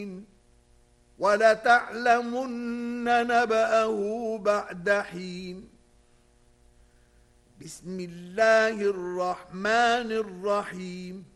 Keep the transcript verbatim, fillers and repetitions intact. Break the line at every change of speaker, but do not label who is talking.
وَلَتَعْلَمُنَّ نَبَأَهُ بَعْدَ حِينٍ. بسم الله الرحمن الرحيم.